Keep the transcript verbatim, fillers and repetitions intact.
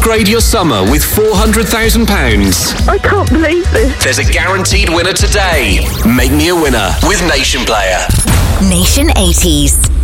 Upgrade your summer with four hundred thousand pounds. I can't believe this. There's a guaranteed winner today. Make me a winner with Nation Player. Nation eighties.